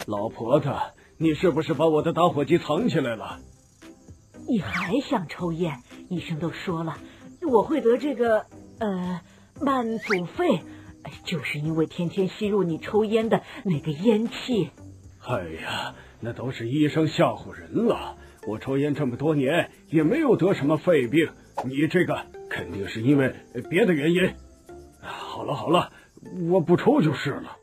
老婆子，你是不是把我的打火机藏起来了？ 你还想抽烟？医生都说了，我会得这个慢阻肺，就是因为天天吸入你抽烟的那个烟气。 哎呀，那都是医生吓唬人了。我抽烟这么多年也没有得什么肺病，你这个肯定是因为别的原因。好了好了，我不抽就是了。